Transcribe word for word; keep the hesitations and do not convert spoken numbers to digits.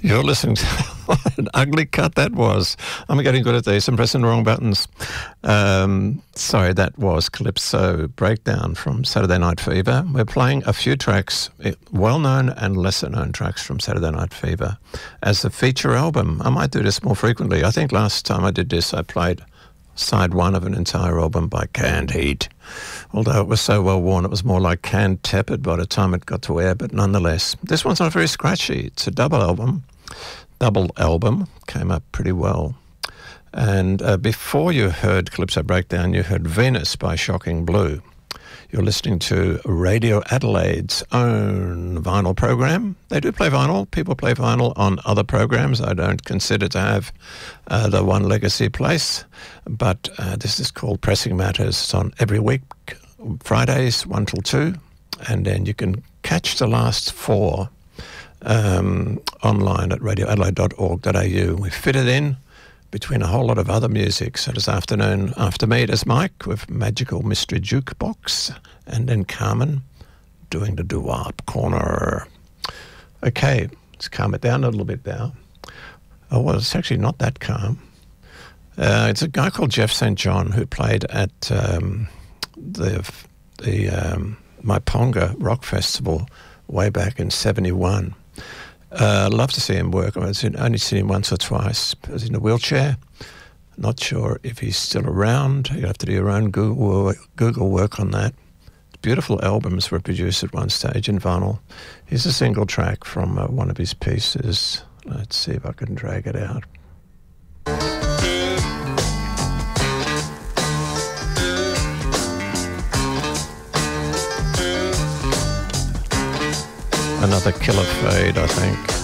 You're listening to what an ugly cut that was. I'm getting good at these. I'm pressing the wrong buttons. Um, sorry, that was Calypso Breakdown from Saturday Night Fever. We're playing a few tracks, well-known and lesser-known tracks from Saturday Night Fever as a feature album. I might do this more frequently. I think last time I did this, I played side one of an entire album by Canned Heat. Although it was so well worn, it was more like Canned Tepid by the time it got to air, but nonetheless. This one's not very scratchy. It's a double album. Double album. Came up pretty well. And uh, before you heard Calypso Breakdown, you heard Venus by Shocking Blue. You're listening to Radio Adelaide's own vinyl program. They do play vinyl. People play vinyl on other programs. I don't consider to have uh, the one legacy place, but uh, this is called Pressing Matters. It's on every week, Fridays, one till two, and then you can catch the last four um, online at radio adelaide dot org dot a u. We fit it in between a whole lot of other music. So this afternoon, after me, there's Mike with Magical Mystery Jukebox, and then Carmen doing the doo-wop corner. Okay, let's calm it down a little bit now. Oh, well, it's actually not that calm. Uh, it's a guy called Jeff Saint John who played at um, the the um, Maiponga Rock Festival way back in seventy-one. Uh, I'd love to see him work. I've only seen him once or twice. He was in a wheelchair. Not sure if he's still around. You have to do your own Google, Google work on that. Beautiful albums were produced at one stage in vinyl. Here's a single track from uh, one of his pieces. Let's see if I can drag it out. Another killer fade, I think.